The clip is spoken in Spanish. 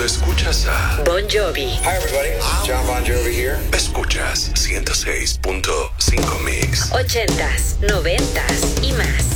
escuchas a Bon Jovi. Hi everybody, this is John Bon Jovi here. Escuchas 106.5 Mix. 80s, 90s y más.